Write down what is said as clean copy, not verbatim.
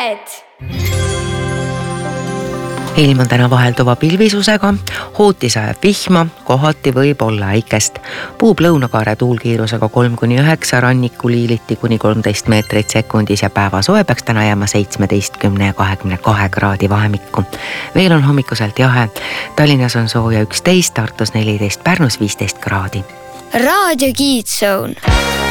Tuuled! Ilm on täna vahelduva pilvisusega, hooti sajab vihma, kohati võib olla äikest. Puub lõunakaare tuulkiirusega 3–9, ranniku liiliti kuni 13 meetrit sekundis ja päeva soe peaks täna jääma 17 ja 22 kraadi vahemikku. Veel on hommikuselt jahe. Tallinnas on sooja 11, Tartus 14, Pärnus 15 kraadi. Raadio Kids Zone.